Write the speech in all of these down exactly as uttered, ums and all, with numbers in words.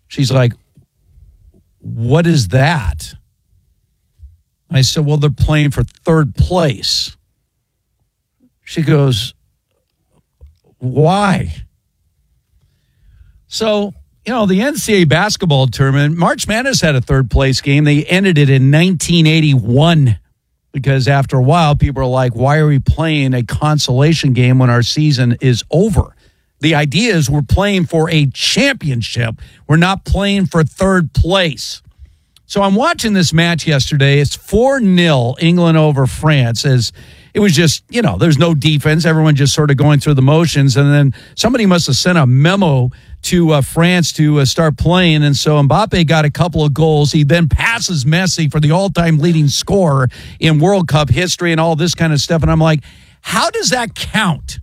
She's like, what is that? I said, well, they're playing for third place. She goes, why? So, you know, the N C double A basketball tournament, March Madness had a third place game. They ended it in nineteen eighty-one because after a while, people are like, why are we playing a consolation game when our season is over? The idea is we're playing for a championship. We're not playing for third place. So I'm watching this match yesterday. It's four nil England over France. As it was just, you know, there's no defense. Everyone just sort of going through the motions. And then somebody must have sent a memo to uh, France to uh, start playing. And so Mbappe got a couple of goals. He then passes Messi for the all-time leading scorer in World Cup history and all this kind of stuff. And I'm like, how does that count?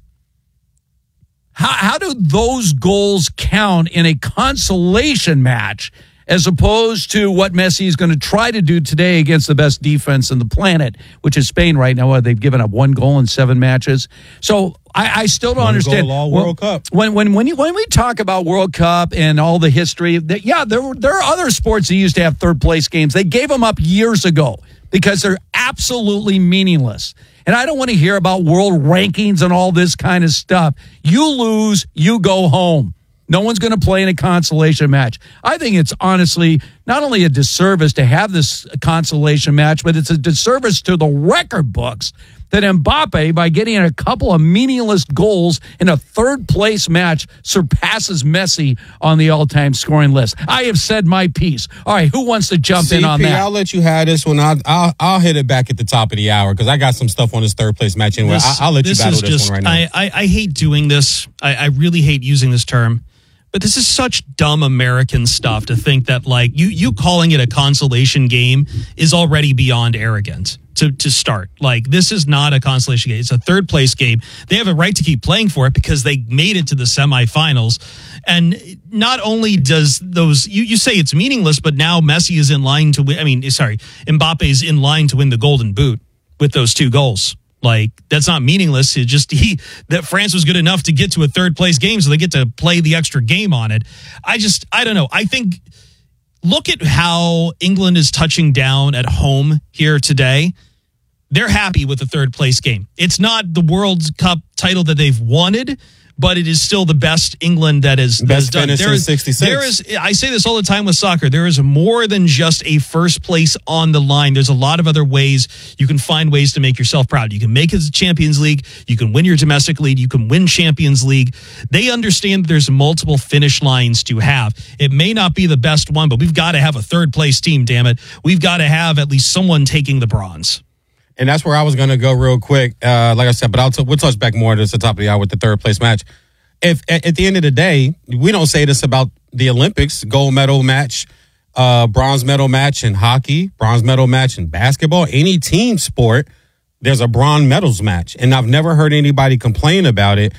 How, how do those goals count in a consolation match as opposed to what Messi is going to try to do today against the best defense on the planet, which is Spain right now? They've given up one goal in seven matches. So I, I still don't one understand. Goal all World Cup. When when when, you, when we talk about World Cup and all the history, that, yeah, there were, there are other sports that used to have third place games. They gave them up years ago because they're absolutely meaningless. And I don't want to hear about world rankings and all this kind of stuff. You lose, you go home. No one's going to play in a consolation match. I think it's honestly not only a disservice to have this consolation match, but it's a disservice to the record books that Mbappe, by getting a couple of meaningless goals in a third-place match, surpasses Messi on the all-time scoring list. I have said my piece. All right, who wants to jump C P, in on that? I'll let you have this one. I'll, I'll, I'll hit it back at the top of the hour because I got some stuff on this third-place match anyway. This, I, I'll let you this battle is this just, one right now. I, I, I hate doing this. I, I really hate using this term. But this is such dumb American stuff to think that, like, you you calling it a consolation game is already beyond arrogant to, to start. Like, this is not a consolation game. It's a third place game. They have a right to keep playing for it because they made it to the semifinals. And not only does those, you, you say it's meaningless, but now Messi is in line to win. I mean, sorry, Mbappe is in line to win the Golden Boot with those two goals. Like, that's not meaningless. It just he that France was good enough to get to a third place game, so they get to play the extra game on it. I just I don't know. I think look at how England is touching down at home here today. They're happy with the third place game. It's not the World Cup title that they've wanted, but it is still the best England that is best done. finish There in is, sixty-six. there is, I say this all the time with soccer. There is more than just a first place on the line. There's a lot of other ways you can find ways to make yourself proud. You can make it to Champions League. You can win your domestic league. You can win Champions League. They understand that there's multiple finish lines to have. It may not be the best one, but we've got to have a third place team, damn it. We've got to have at least someone taking the bronze. And that's where I was going to go real quick. Uh, like I said, but I'll t- we'll touch back more to the top of the hour with the third place match. If at the end of the day, we don't say this about the Olympics, gold medal match, uh, bronze medal match in hockey, bronze medal match in basketball, any team sport, there's a bronze medals match. And I've never heard anybody complain about it.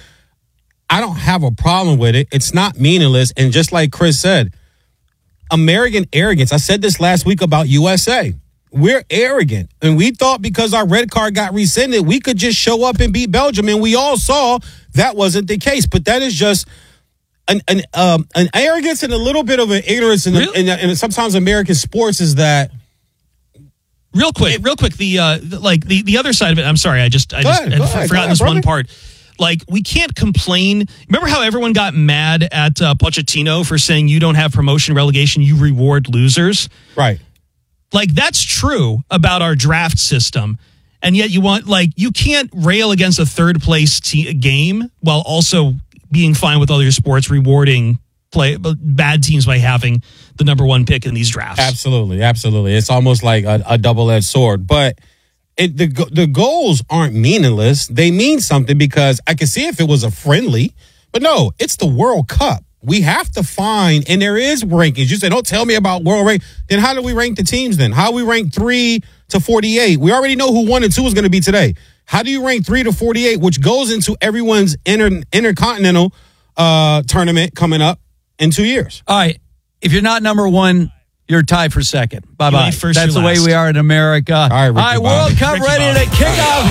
I don't have a problem with it. It's not meaningless. And just like Chris said, American arrogance. I said this last week about U S A. We're arrogant. And we thought because our red card got rescinded, we could just show up and beat Belgium. And we all saw that wasn't the case. But that is just an an, um, an arrogance and a little bit of an ignorance. In, really? in, in, in sometimes American sports is that. Real quick, real quick, the uh, like the, the other side of it. I'm sorry, I just I Go just ahead, had go ahead, forgotten go this ahead, one brother. part. Like, we can't complain. Remember how everyone got mad at uh, Pochettino for saying you don't have promotion relegation, you reward losers? Right. Like, that's true about our draft system. And yet you want, like, you can't rail against a third place te- game while also being fine with all your sports, rewarding play bad teams by having the number one pick in these drafts. Absolutely. Absolutely. It's almost like a, a double-edged sword. But it, the the goals aren't meaningless. They mean something because I can see if it was a friendly. But no, it's the World Cup. We have to find, and there is rankings. You say, don't tell me about world rank. Then how do we rank the teams then? How do we rank three to forty-eight? We already know who one and two is going to be today. How do you rank three to forty-eight, which goes into everyone's inter, intercontinental uh, tournament coming up in two years? All right. If you're not number one, you're tied for second. Bye-bye. You ain't first, That's you're the way last. we are in America. All right, Ricky All right, Bobby. World Cup Ricky ready Bobby. to kick off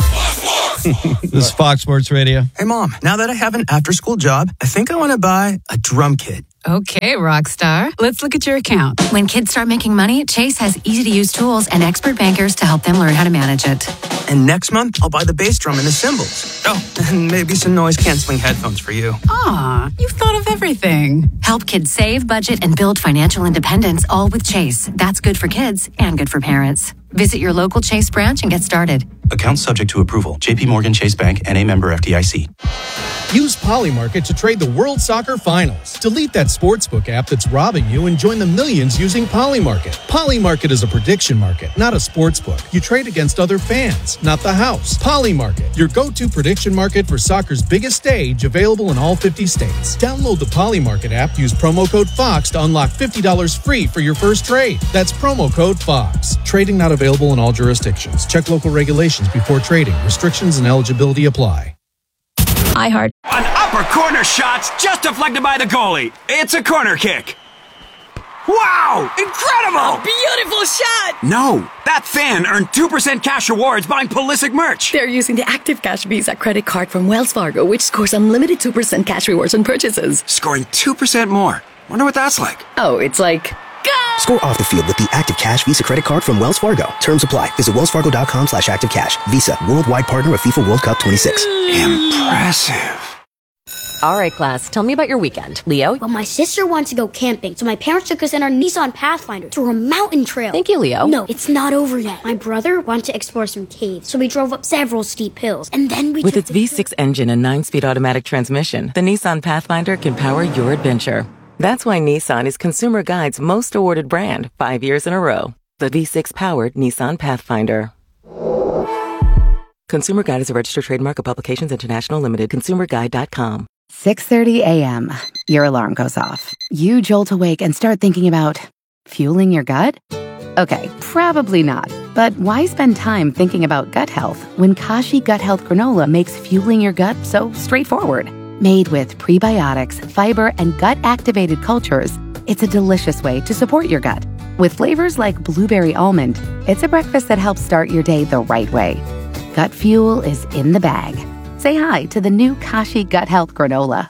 here. This is Fox Sports Radio. Hey, Mom, now that I have an after-school job, I think I want to buy a drum kit. Okay, rock star. Let's look at your account. When kids start making money, Chase has easy-to-use tools and expert bankers to help them learn how to manage it. And next month, I'll buy the bass drum and the cymbals. Oh, and maybe some noise-canceling headphones for you. Aw, you've thought of everything. Help kids save, budget, and build financial independence, all with Chase. That's good for kids and good for parents. Visit your local Chase branch and get started. Account subject to approval. J P Morgan Chase Bank, N A member F D I C. Use Polymarket to trade the World Soccer Finals. Delete that sportsbook app that's robbing you and join the millions using Polymarket. Polymarket is a prediction market, not a sportsbook. You trade against other fans, not the house. Polymarket, your go-to prediction market for soccer's biggest stage, available in all fifty states. Download the Polymarket app, use promo code FOX to unlock fifty dollars free for your first trade. That's promo code FOX. Trading not available in all jurisdictions. Check local regulations before trading. Restrictions and eligibility apply. iHeart. An upper corner shot's just deflected by the goalie. It's a corner kick. Wow! Incredible! A beautiful shot! No, that fan earned two percent cash rewards buying Pulisic merch. They're using the Active Cash Visa credit card from Wells Fargo, which scores unlimited two percent cash rewards on purchases. Scoring two percent more. Wonder what that's like. Oh, it's like... Go! Score off the field with the Active Cash Visa credit card from Wells Fargo. Terms apply. Visit wellsfargo.com slash active cash. Visa, worldwide partner of FIFA World Cup twenty-six. Impressive. All right, class, tell me about your weekend. Leo? Well, my sister wanted to go camping, so my parents took us in our Nissan Pathfinder through a mountain trail. Thank you, Leo. No, it's not over yet. My brother wanted to explore some caves, so we drove up several steep hills, and then we... With its V six engine and nine-speed automatic transmission, the Nissan Pathfinder can power your adventure. That's why Nissan is Consumer Guide's most awarded brand five years in a row. The V six-powered Nissan Pathfinder. Consumer Guide is a registered trademark of Publications International Limited. consumer guide dot com. six thirty a.m. Your alarm goes off. You jolt awake and start thinking about fueling your gut? Okay, probably not. But why spend time thinking about gut health when Kashi Gut Health Granola makes fueling your gut so straightforward? Made with prebiotics, fiber, and gut-activated cultures, it's a delicious way to support your gut. With flavors like blueberry almond, it's a breakfast that helps start your day the right way. Gut fuel is in the bag. Say hi to the new Kashi Gut Health Granola.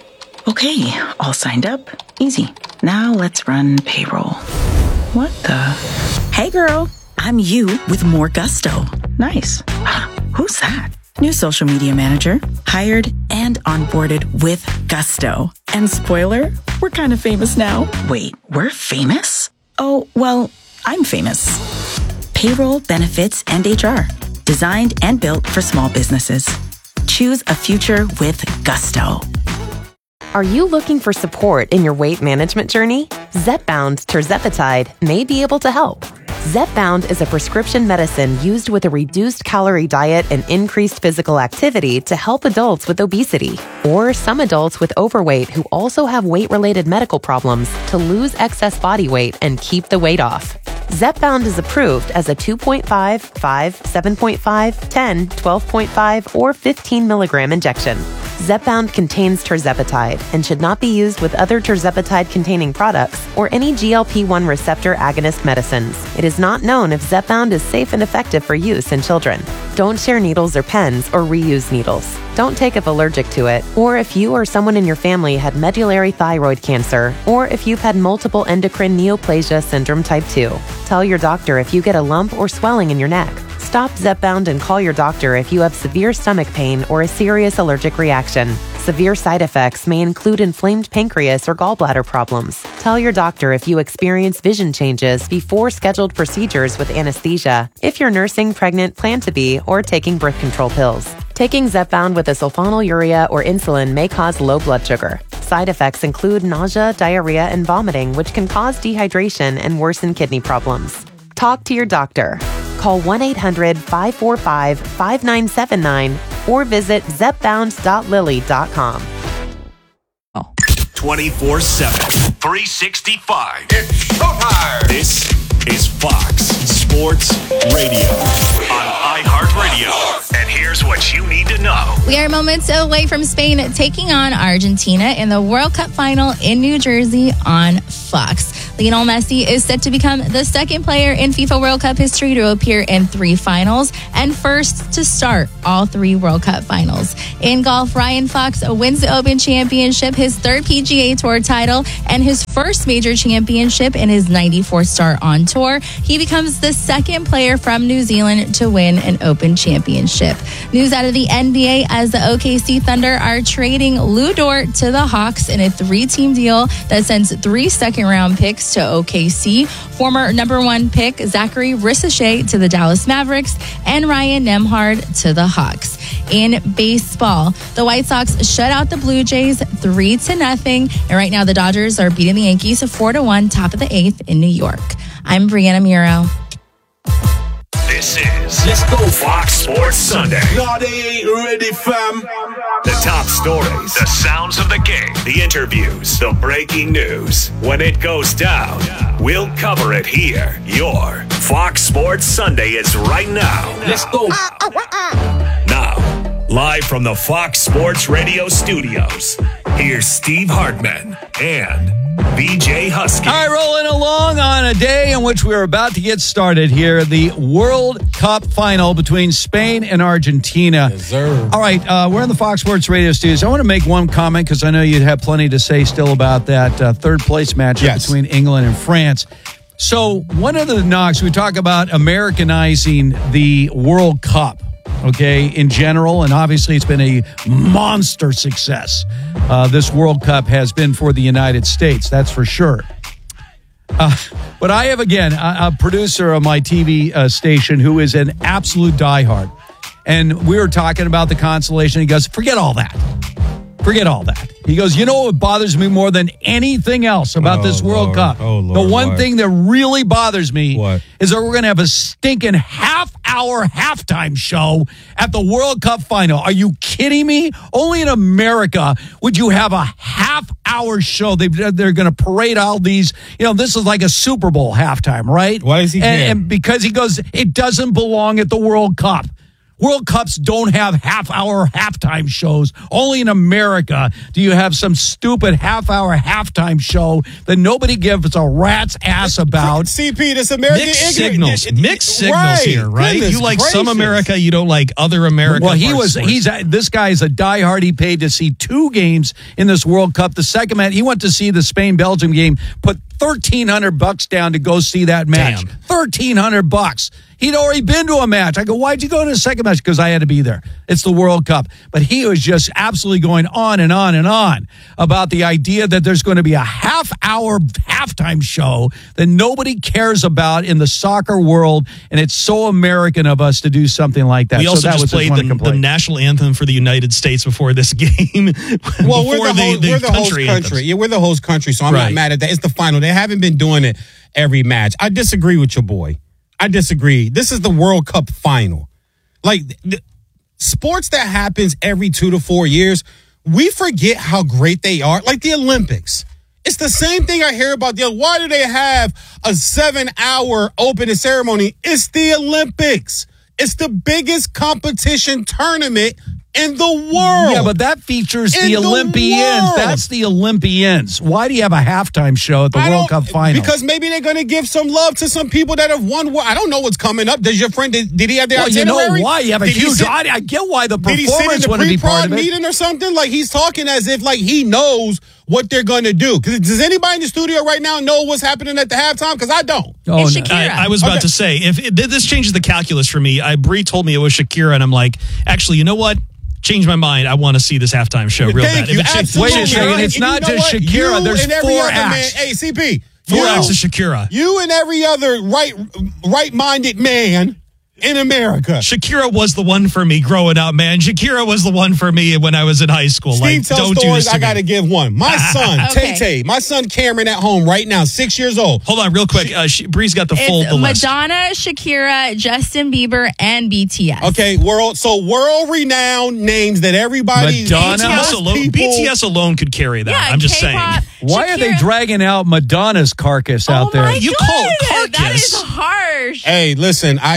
Okay, all signed up. Easy. Now let's run payroll. What the? Hey girl, I'm you with more gusto. Nice. Who's that? New social media manager, hired and onboarded with gusto. And spoiler, we're kind of famous now. Wait, we're famous? Oh, well, I'm famous. Payroll, benefits, and H R. Designed and built for small businesses. Choose a future with gusto. Are you looking for support in your weight management journey? Zepbound tirzepatide may be able to help. Zepbound is a prescription medicine used with a reduced calorie diet and increased physical activity to help adults with obesity or some adults with overweight who also have weight-related medical problems to lose excess body weight and keep the weight off. Zepbound is approved as a two point five, five, seven point five, ten, twelve point five, or fifteen milligram injection. Zepbound contains tirzepatide and should not be used with other tirzepatide-containing products or any G L P one receptor agonist medicines. It is not known if Zepbound is safe and effective for use in children. Don't share needles or pens or reuse needles. Don't take if allergic to it, or if you or someone in your family had medullary thyroid cancer, or if you've had multiple endocrine neoplasia syndrome type two. Tell your doctor if you get a lump or swelling in your neck. Stop Zepbound and call your doctor if you have severe stomach pain or a serious allergic reaction. Severe side effects may include inflamed pancreas or gallbladder problems. Tell your doctor if you experience vision changes before scheduled procedures with anesthesia, if you're nursing, pregnant, plan to be, or taking birth control pills. Taking Zepbound with a sulfonylurea or insulin may cause low blood sugar. Side effects include nausea, diarrhea, and vomiting, which can cause dehydration and worsen kidney problems. Talk to your doctor. Call one eight hundred, five four five, five nine seven nine or visit zepbound dot lilly dot com. twenty-four seven, three sixty-five. It's showtime. This is Fox Sports Radio on iHeartRadio. And here's what you need to know. We are moments away from Spain taking on Argentina in the World Cup final in New Jersey on Fox. Lionel Messi is set to become the second player in FIFA World Cup history to appear in three finals and first to start all three World Cup finals. In golf, Ryan Fox wins the Open Championship, his third P G A Tour title, and his first major championship in his ninety-fourth start on tour. He becomes the second player from New Zealand to win an Open Championship. News out of the N B A as the O K C Thunder are trading Lou Dort to the Hawks in a three-team deal that sends three second-round picks to O K C. Former number one pick Zachary Ricochet to the Dallas Mavericks and Ryan Nembhard to the Hawks. In baseball, the White Sox shut out the Blue Jays three to nothing, and right now the Dodgers are beating the Yankees four to one, top of the eighth in New York. I'm Brianna Muro. This is Let's Go Fox Sports Sunday. No, they ain't ready, fam. The top stories, the sounds of the game, the interviews, the breaking news. When it goes down, we'll cover it here. Your Fox Sports Sunday is right now. Let's go. Now, live from the Fox Sports Radio studios, here's Steve Hartman and B J Husky. All right, rolling along on a day in which we're about to get started here, the World Cup final between Spain and Argentina. Yes, sir. All right, uh, we're in the Fox Sports Radio studios. I want to make one comment because I know you'd have plenty to say still about that uh, third place matchup Yes. between England and France. So one of the knocks, we talk about Americanizing the World Cup, okay, in general, and obviously it's been a monster success. Uh, this World Cup has been for the United States, that's for sure. Uh, but I have, again, a, a producer of my T V uh, station who is an absolute diehard. And we were talking about the consolation. He goes, forget all that. Forget all that. He goes, you know what bothers me more than anything else about Oh, this World Lord. Cup? Oh, Lord, the one what? thing that really bothers me What? is that we're going to have a stinking half-hour halftime show at the World Cup final. Are you kidding me? Only in America would you have a half-hour show. They, they're going to parade all these. You know, this is like a Super Bowl halftime, right? Why does he and, care? and because he goes, it doesn't belong at the World Cup. World Cups don't have half-hour halftime shows. Only in America do you have some stupid half-hour halftime show that nobody gives a rat's ass about. C P, this American Mixed ignorant- signals. Mixed signals Right. here, right? Goodness you like gracious. some America, you don't like other America. Well, he parts was. sports. He's a, this guy is a diehard. He paid to see two games in this World Cup. The second match, he went to see the Spain Belgium game. Put thirteen hundred bucks down to go see that match. Damn. Thirteen hundred bucks. He'd already been to a match. I go, why'd you go to the second match? Because I had to be there. It's the World Cup. But he was just absolutely going on and on and on about the idea that there's going to be a half-hour halftime show that nobody cares about in the soccer world, and it's so American of us to do something like that. We so also that just was played one the, the complaint. national anthem for the United States before this game. Well, we're before the, host, we're the host country. anthems. Yeah, we're the host country, so I'm Right. not mad at that. It's the final. They haven't been doing it every match. I disagree with your boy. I disagree. This is the World Cup final. Like, the, sports that happens every two to four years, we forget how great they are. Like the Olympics. It's the same thing I hear about. The, why do they have a seven-hour opening ceremony? It's the Olympics. It's the biggest competition tournament in the world. Yeah, but that features In the the Olympians. world. That's the Olympians. Why do you have a halftime show at the I World don't- Cup final? Because maybe they're going to give some love to some people that have won. I don't know what's coming up. Does your friend, did, did he have the well, you itinerary? know why? You have a Did he huge sit- audience. I get why the Did he sit in performance the want to be part pre-prod of it. meeting or something? Like he's talking as if like he knows what they're going to do. 'Cause does anybody in the studio right now know what's happening at the halftime? Because I don't. Oh, It's no. Shakira. I, I was about Okay. to say, if it, this changes the calculus for me, I Bree told me it was Shakira, and I'm like, actually, you know what? Change my mind. I want to see this halftime show real Thank bad. you. If it cha- Absolutely. Wait a second, right. it's And not you know just what? Shakira. You There's and every four other acts. Man, hey, C P. Four you, acts of Shakira. You and every other right, right-minded man in America. Shakira was the one for me growing up, man. Shakira was the one for me when I was in high school. Steve like, tells don't do stories. this to I got to me. give one. My son, Okay. Tay Tay, my son Cameron at home right now, six years old. Hold on, real quick. Uh, she, Bree's got the full It's the list. Madonna, Shakira, Justin Bieber, and B T S. Okay, world. So world-renowned names that everybody. Madonna? B T S most alone, people- B T S alone could carry that. Yeah, I'm just K-pop, saying. Why are they Shakira- dragging out Madonna's carcass Oh out there? my You God, call it that carcass? is harsh. Hey, listen, I do not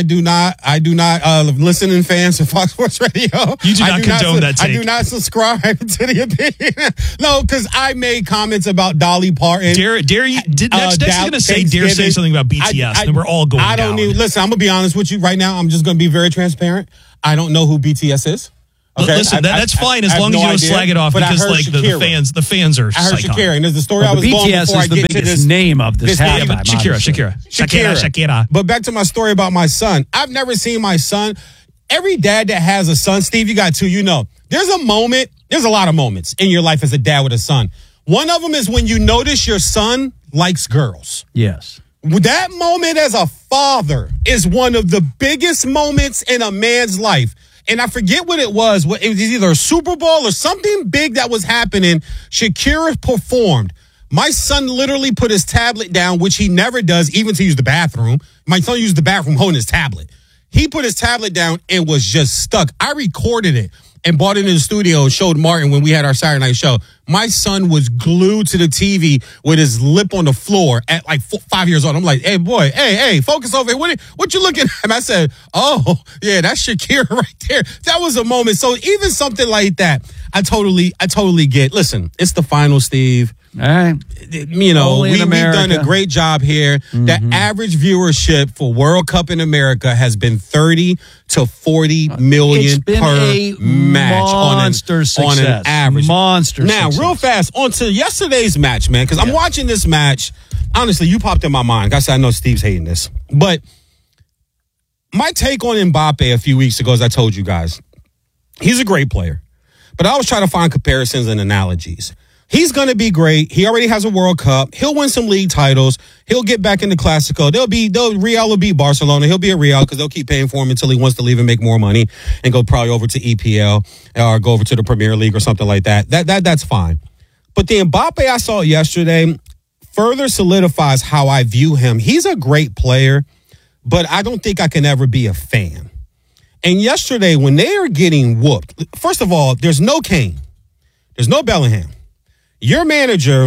not. I do not. Uh, listening fans of Fox Sports Radio. You do not I do condone not, that take. I do not subscribe to the opinion. No, because I made comments about Dolly Parton. Dare, dare you? Did, next, uh, next going to say, dare say something about B T S, I, I, and we're all going I don't down. need. Listen, I'm gonna be honest with you right now. I'm just gonna be very transparent. I don't know who B T S is. Okay? Listen, I, that, that's I, fine I, as I long no as you don't idea, slag it off because like the, the fans, the fans are. I heard psychotic. Shakira, and there's the story well, I was B T going S before is I the get to biggest this name of this, this halftime. Yeah, but Shakira, Shakira, Shakira, Shakira, Shakira. But back to my story about my son. I've never seen my son. Every dad that has a son, Steve, you got two, you know. There's a moment, there's a lot of moments in your life as a dad with a son. One of them is when you notice your son likes girls. Yes. That moment as a father is one of the biggest moments in a man's life. And I forget what it was. It was either a Super Bowl or something big that was happening. Shakira performed. My son literally put his tablet down, which he never does, even to use the bathroom. My son used the bathroom holding his tablet. He put his tablet down and was just stuck. I recorded it and brought it in the studio and showed Martin when we had our Saturday night show. My son was glued to the T V with his lip on the floor at like four, five years old. I'm like, hey, boy, hey, hey, focus over here. What, what you looking at? And I said, oh, yeah, that's Shakira right there. That was a moment. So even something like that, I totally, I totally get. Listen, it's the final, Steve. All right. You know, we, we've done a great job here. Mm-hmm. The average viewership for World Cup in America has been thirty to forty million per a match monster on an, success. on an average. Monster now, success. real fast, on to yesterday's match, man, because I'm yeah. watching this match. Honestly, you popped in my mind. I said, I know Steve's hating this. But my take on Mbappe a few weeks ago, as I told you guys, he's a great player. But I was trying to find comparisons and analogies. He's going to be great. He already has a World Cup. He'll win some league titles. He'll get back into Clasico. They'll be, they'll, Real will beat Barcelona. He'll be a Real because they'll keep paying for him until he wants to leave and make more money and go probably over to E P L or go over to the Premier League or something like that. That, that, that's fine. But the Mbappe I saw yesterday further solidifies how I view him. He's a great player, but I don't think I can ever be a fan. And yesterday, when they are getting whooped, first of all, there's no Kane. There's no Bellingham. Your manager,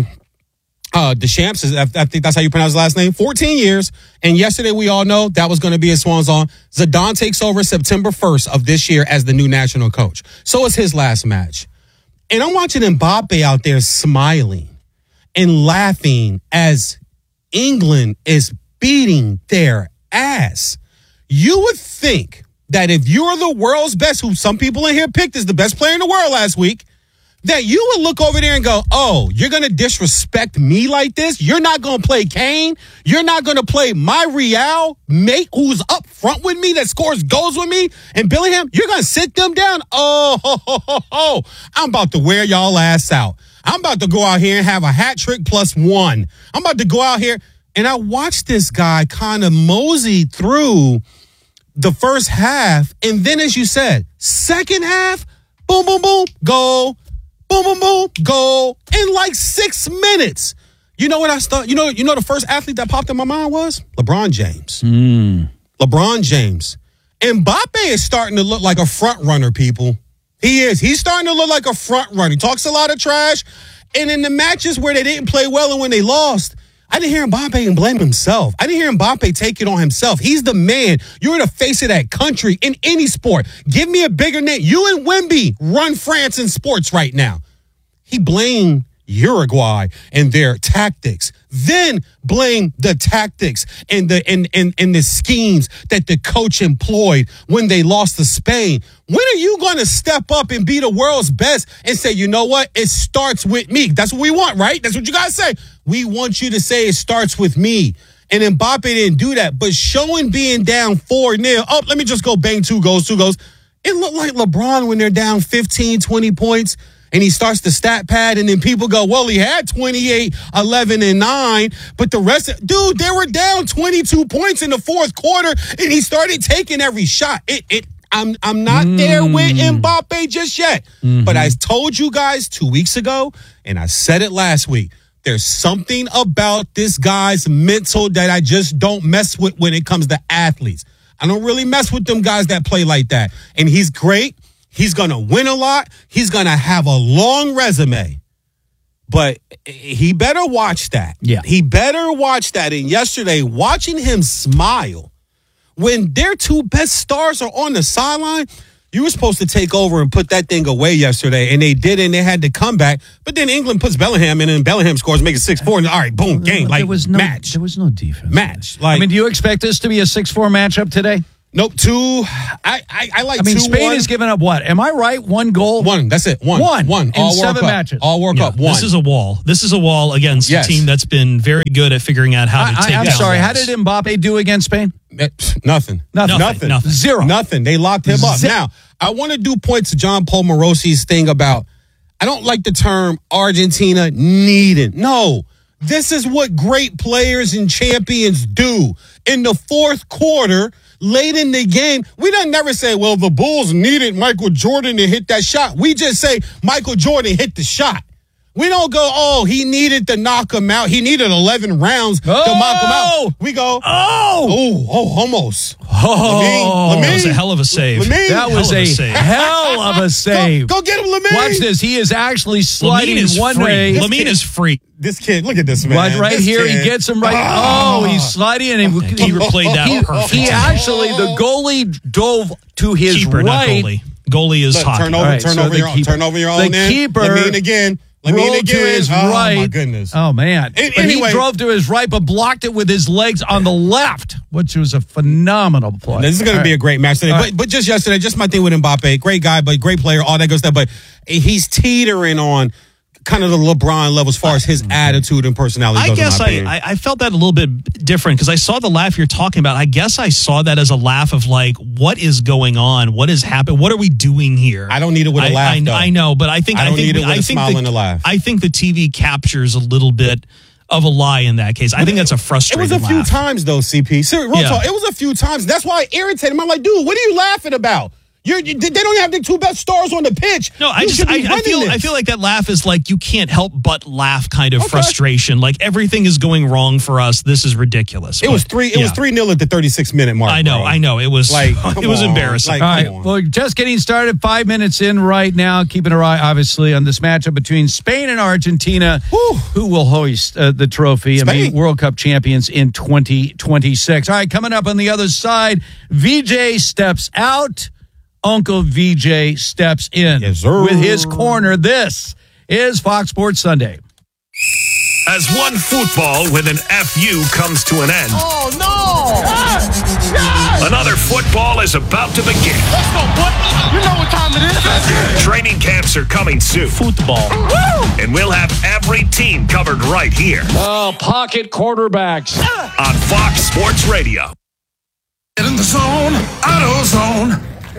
uh, Deschamps, is, I think that's how you pronounce his last name, fourteen years. And yesterday, we all know that was going to be his swan song. Zidane takes over September first of this year as the new national coach. So it's his last match. And I'm watching Mbappe out there smiling and laughing as England is beating their ass. You would think that if you're the world's best, who some people in here picked as the best player in the world last week, that you would look over there and go, oh, you're going to disrespect me like this? You're not going to play Kane? You're not going to play my Real mate who's up front with me that scores goals with me? And Bellingham, you're going to sit them down? Oh, ho, ho, ho, ho. I'm about to wear y'all ass out. I'm about to go out here and have a hat trick plus one. I'm about to go out here. And I watched this guy kind of mosey through the first half. And then, as you said, second half, boom, boom, boom, goal. Boom, boom, boom, goal in like six minutes. You know what I thought? You know, you know the first athlete that popped in my mind was LeBron James. Mm. LeBron James. Mbappe is starting to look like a front runner, people. He is. He's starting to look like a front runner. He talks a lot of trash. And in the matches where they didn't play well and when they lost, I didn't hear Mbappe and blame himself. I didn't hear Mbappe take it on himself. He's the man. You're the face of that country in any sport. Give me a bigger name. You and Wemby run France in sports right now. He blamed Uruguay and their tactics. Then blame the tactics and the and, and, and the schemes that the coach employed when they lost to Spain. When are you going to step up and be the world's best and say, you know what? It starts with me. That's what we want, right? That's what you guys say. We want you to say it starts with me. And Mbappe didn't do that. But showing being down four nil, oh, let me just go bang two goals, two goals. It looked like LeBron when they're down fifteen, twenty points. And he starts the stat pad, and then people go, well, he had twenty-eight, eleven, and nine. But the rest of, dude, they were down twenty-two points in the fourth quarter, and he started taking every shot. It, it, I'm, I'm not mm. there with Mbappe just yet. Mm-hmm. But I told you guys two weeks ago, and I said it last week, there's something about this guy's mental that I just don't mess with when it comes to athletes. I don't really mess with them guys that play like that. And he's great. He's going to win a lot. He's going to have a long resume. But he better watch that. Yeah. He better watch that. And yesterday, watching him smile when their two best stars are on the sideline, you were supposed to take over and put that thing away yesterday, and they did, and they had to come back. But then England puts Bellingham in, and Bellingham scores, make it six four, and all right, boom, game, like there was no, match. There was no defense. Match. Like, I mean, do you expect this to be a six four matchup today? Nope, two. I I, I like. I mean, two, Spain one. has given up what? Am I right? One goal. One. That's it. One. One. One. In All seven World Cup. matches. All World Yeah, Cup. One. This is a wall. This is a wall against Yes. a team that's been very good at figuring out how to I, take I, I'm down sorry. walls. How did Mbappe do against Spain? Nothing. Nothing. Nothing. Nothing. Nothing. Zero. Nothing. They locked him up. Zip. Now, I want to do points to John Paul Morosi's thing about, I don't like the term Argentina needing. No. This is what great players and champions do. In the fourth quarter, late in the game, we don't never say, well, the Bulls needed Michael Jordan to hit that shot. We just say Michael Jordan hit the shot. We don't go, oh, he needed to knock him out. He needed eleven rounds oh! to knock him out. We go, oh, oh, oh, almost. Oh, Lamine, that was a hell of a save. Lamine, that was hell a, of a save. hell of a save. Go, go get him, Lamine. Watch this. He is actually sliding Lamine is one free. way. Lamine is free. This kid, look at this man. Right, right This here, kid. he gets him right. Oh, Oh. he's sliding, and he, He replayed that he, perfectly. he actually, the goalie dove to his Keeper, not right. goalie. Goalie is Look, hot. turn over, All right, turn so over the your, keeper- turn over your the own end. keeper Lamine again. Lamine rolled again. to his oh, right. my goodness. Oh, man. An- But anyway. he drove to his right, but blocked it with his legs on the left, which was a phenomenal play. This is going All to be right. a great match today. All But, right. but just yesterday, just my thing with Mbappe. Great guy, but great player, all that good stuff. But he's teetering on kind of the LeBron level as far as his attitude and personality I goes. in guess my I, opinion. I I felt that a little bit different because I saw the laugh you're talking about. I guess I saw that as a laugh of like, what is going on? What is happening? What are we doing here? I don't need it with a I, laugh, I, though. I know, but I think I don't think need it with I a think smile the, and a laugh. I think the T V captures a little bit of a lie in that case. I think that's a It frustrating was a few laugh. times though, C P. Ser- real Yeah. talk, it was a few times. That's why I irritated him. I'm like, dude, what are you laughing about? You're, you, they don't have the two best stars on the pitch. No, I You just should be I, I running feel this. I feel like that laugh is like you can't help but laugh kind of Okay. frustration. Like everything is going wrong for us. This is ridiculous. It was But, three. It was yeah. three nil at the thirty-six minute mark. I know, bro. I know. It was Like, it come was on. embarrassing. Like, All come right. on. Well, just getting started. Five minutes in right now. Keeping our eye, obviously, on this matchup between Spain and Argentina. Whew. Who will hoist uh, the trophy and be Spain. World Cup champions in twenty twenty-six? All right, coming up on the other side, V J steps out. Uncle V J steps in Yes, sir. with his corner. This is Fox Sports Sunday. As one football with an F U comes to an end, Oh, no! Yes! Yes! another football is about to begin. Let's go, boy! You know what time it is. Training camps are coming soon. Football. Woo! And we'll have every team covered right here Oh, pocket quarterbacks. on Fox Sports Radio. Get in the zone, auto zone.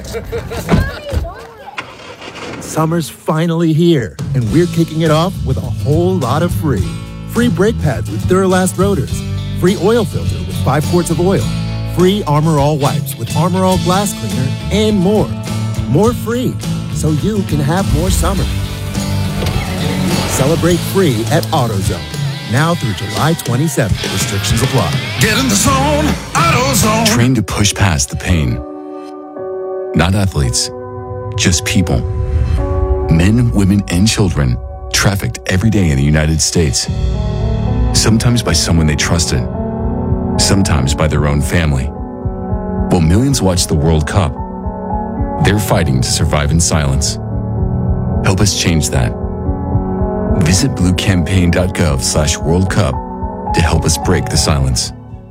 Summer's finally here, and we're kicking it off with a whole lot of free. Free brake pads with Duralast rotors. Free oil filter with five quarts of oil. Free Armor All wipes with Armor All glass cleaner, and more. More free, so you can have more summer. Celebrate free at AutoZone. Now through July twenty-seventh. Restrictions apply. Get in the zone, auto zone. Trained to push past the pain. Not athletes, just people. Men, women, and children trafficked every day in the United States. Sometimes by someone they trusted, sometimes by their own family. While millions watch the World Cup, they're fighting to survive in silence. Help us change that. Visit bluecampaign.gov slash World Cup to help us break the silence.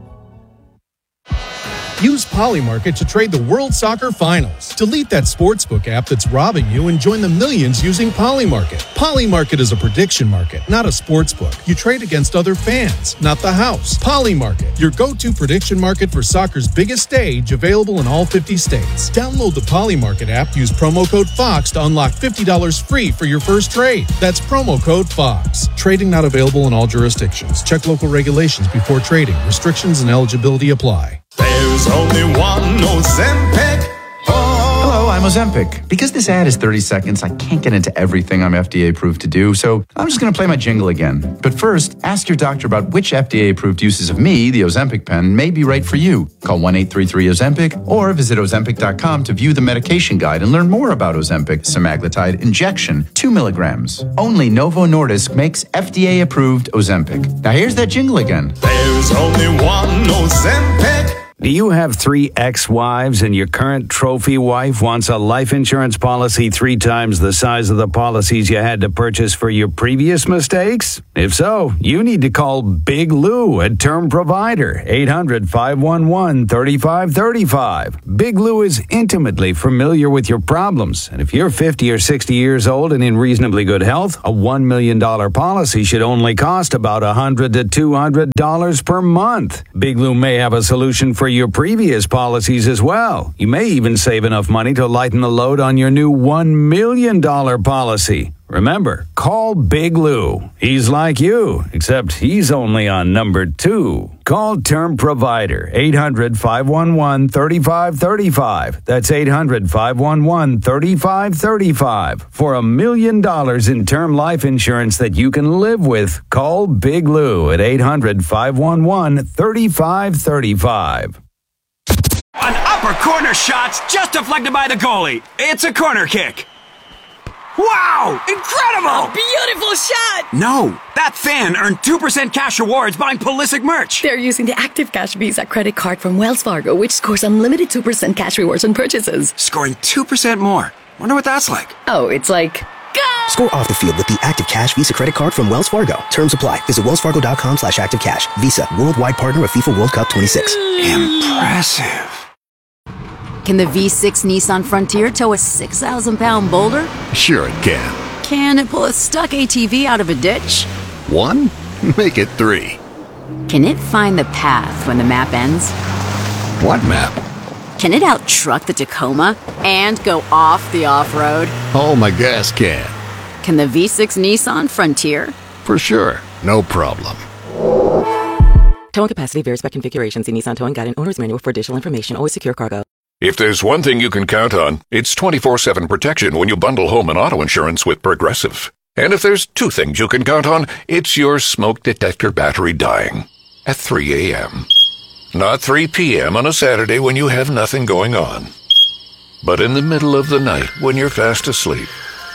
Use Polymarket to trade the World Soccer Finals. Delete that sportsbook app that's robbing you and join the millions using Polymarket. Polymarket is a prediction market, not a sportsbook. You trade against other fans, not the house. Polymarket, your go-to prediction market for soccer's biggest stage, available in all fifty states. Download the Polymarket app, use promo code FOX to unlock fifty dollars free for your first trade. That's promo code FOX. Trading not available in all jurisdictions. Check local regulations before trading. Restrictions and eligibility apply. There's only one Ozempic. Hello, I'm Ozempic. Because this ad is thirty seconds, I can't get into everything I'm F D A approved to do, so I'm just going to play my jingle again. But first, ask your doctor about which F D A approved uses of me, the Ozempic pen, may be right for you. Call one eight three three Ozempic or visit Ozempic dot com to view the medication guide and learn more about Ozempic semaglutide injection, two milligrams. Only Novo Nordisk makes F D A approved Ozempic. Now here's that jingle again. There's only one Ozempic. Do you have three ex-wives and your current trophy wife wants a life insurance policy three times the size of the policies you had to purchase for your previous mistakes? If so, you need to call Big Lou at Term Provider, eight hundred, five one one, three five three five. Big Lou is intimately familiar with your problems, and if you're fifty or sixty years old and in reasonably good health, a one million dollars policy should only cost about one hundred to two hundred dollars per month. Big Lou may have a solution for your previous policies as well. You may even save enough money to lighten the load on your new one million dollars policy. Remember, call Big Lou. He's like you, except he's only on number two. Call Term Provider, eight hundred, five one one, three five three five. That's eight hundred, five one one, three five three five. For a million dollars in term life insurance that you can live with, call Big Lou at eight hundred, five one one, three five three five. An upper corner shot's just deflected by the goalie. It's a corner kick. Wow! Incredible! A beautiful shot! No, that fan earned two percent cash rewards buying Pulisic merch. They're using the Active Cash Visa credit card from Wells Fargo, which scores unlimited two percent cash rewards on purchases. Scoring two percent more. Wonder what that's like. Oh, it's like... Go! Score off the field with the Active Cash Visa credit card from Wells Fargo. Terms apply. Visit wellsfargo.com slash active cash. Visa, worldwide partner of FIFA World Cup twenty-six. Impressive. Can the V six Nissan Frontier tow a six thousand pound boulder? Sure it can. Can it pull a stuck A T V out of a ditch? One? Make it three. Can it find the path when the map ends? What map? Can it out-truck the Tacoma and go off the off-road? Oh, my gas can. Can the V six Nissan Frontier? For sure. No problem. Towing capacity varies by configuration. See Nissan Towing Guide and Owner's Manual for additional information. Always secure cargo. If there's one thing you can count on, it's twenty-four seven protection when you bundle home and auto insurance with Progressive. And if there's two things you can count on, it's your smoke detector battery dying at three a.m. Not three p.m. on a Saturday when you have nothing going on, but in the middle of the night when you're fast asleep.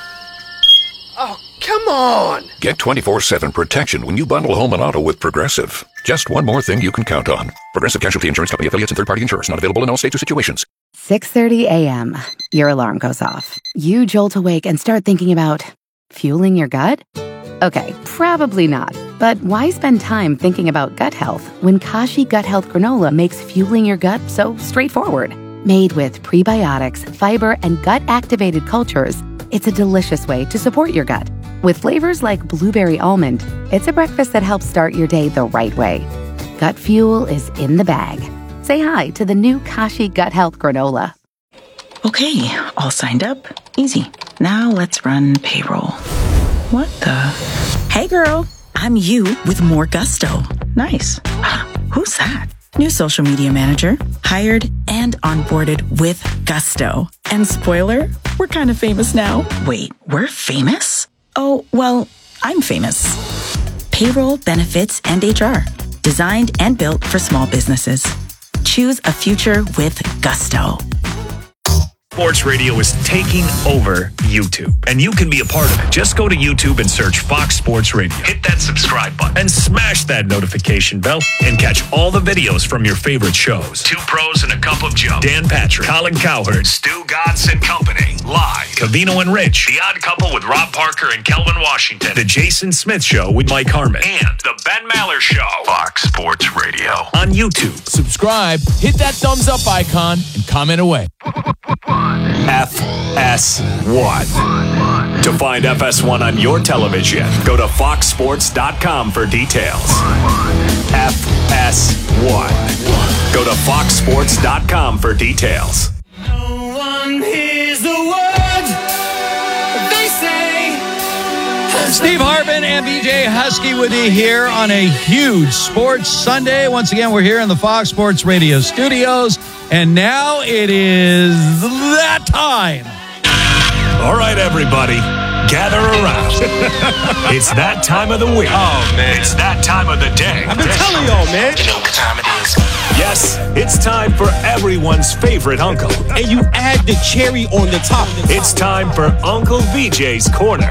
Oh, come on! Get twenty-four seven protection when you bundle home and auto with Progressive. Just one more thing you can count on. Progressive Casualty Insurance Company affiliates and third-party insurers. Not available in all states or situations. six thirty a.m. Your alarm goes off. You jolt awake and start thinking about fueling your gut? Okay, probably not. But why spend time thinking about gut health when Kashi Gut Health Granola makes fueling your gut so straightforward? Made with prebiotics, fiber, and gut-activated cultures, it's a delicious way to support your gut. With flavors like blueberry almond, it's a breakfast that helps start your day the right way. Gut fuel is in the bag. Say hi to the new Kashi Gut Health Granola. Okay, all signed up. Easy. Now let's run payroll. What the? Hey girl, I'm you with more gusto. Nice. Who's that? New social media manager, hired and onboarded with gusto. And spoiler, we're kind of famous now. Wait, we're famous? Oh, well, I'm famous. Payroll, benefits, and H R. Designed and built for small businesses. Choose a future with gusto. Sports Radio is taking over YouTube, and you can be a part of it. Just go to YouTube and search Fox Sports Radio. Hit that subscribe button and smash that notification bell and catch all the videos from your favorite shows. Two Pros and a Cup of Joe. Dan Patrick, Colin Cowherd, Stu Godson Company, Live, Covino and Rich, The Odd Couple with Rob Parker and Kelvin Washington, The Jason Smith Show with Mike Harmon, and The Ben Maller Show. Fox Sports Radio on YouTube. Subscribe, hit that thumbs up icon, and comment away. F S one. To find F S one on your television, go to fox sports dot com for details. F S one. Go to fox sports dot com for details. No one hears the words they say. Steve Hartman and B J Husky with you here on a huge Sports Sunday. Once again, we're here in the Fox Sports Radio studios, and now it is that time. All right, everybody, gather around. It's that time of the week. Oh, man. It's that time of the day. I've been telling y'all, man. You know what time it is. Yes, it's time for everyone's favorite uncle. And you add the cherry on the top. It's time for Uncle V J's Corner.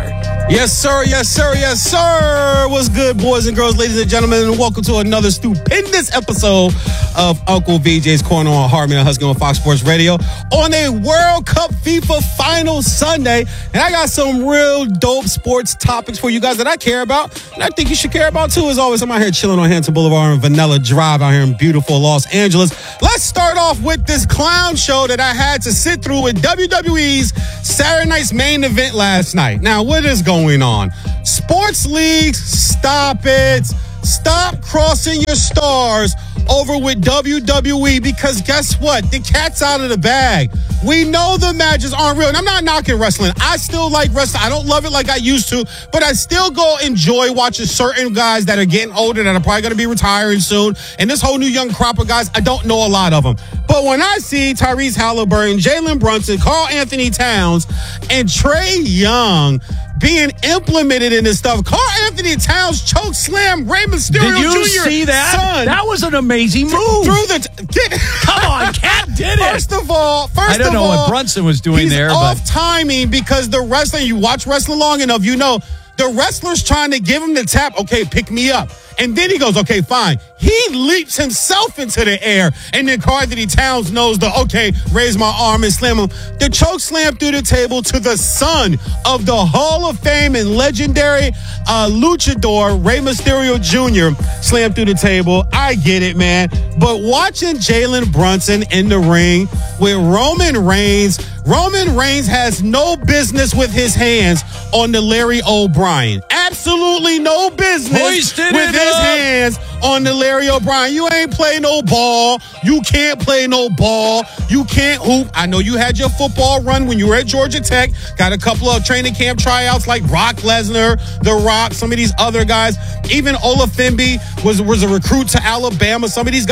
Yes, sir. Yes, sir. Yes, sir. What's good, boys and girls, ladies and gentlemen, and welcome to another stupendous episode of Uncle V J's Corner on Hartman and Husky on Fox Sports Radio on a World Cup FIFA Final Sunday. And I got some real dope sports topics for you guys that I care about, and I think you should care about too. As always, I'm out here chilling on Hanson Boulevard and Vanilla Drive out here in beautiful Los Angeles. Let's start off with this clown show that I had to sit through with W W E's Saturday night's main event last night. Now, what is going on? Sports leagues, stop it. Stop crossing your stars over with W W E, because guess what? The cat's out of the bag. We know the matches aren't real. And I'm not knocking wrestling. I still like wrestling. I don't love it like I used to, but I still go enjoy watching certain guys that are getting older that are probably going to be retiring soon. And this whole new young crop of guys, I don't know a lot of them. But when I see Tyrese Halliburton, Jalen Brunson, Karl Anthony Towns, and Trae Young being implemented in this stuff. Karl Anthony Towns choke slam Rey Mysterio Did you Junior see that? Son, that was an amazing move. Through the t- get, Come on, Cat did it. First of all, first I don't of know all, what Brunson was doing he's there, off but timing, because the wrestling, you watch wrestling long enough, you know the wrestler's trying to give him the tap. Okay, pick me up. And then he goes, okay, fine. He leaps himself into the air. And then Karl Anthony Towns knows the, okay, raise my arm and slam him. The choke slam through the table to the son of the Hall of Fame and legendary uh, luchador, Rey Mysterio Junior Slam through the table. I get it, man. But watching Jalen Brunson in the ring with Roman Reigns, Roman Reigns has no business with his hands on the Larry O'Brien. Absolutely no business Hoisted with his up. hands on the Larry O'Brien. You ain't play no ball. You can't play no ball. You can't hoop. I know you had your football run when you were at Georgia Tech. Got a couple of training camp tryouts like Brock Lesnar, The Rock, some of these other guys. Even Olafembi was, was a recruit to Alabama. Some of these guys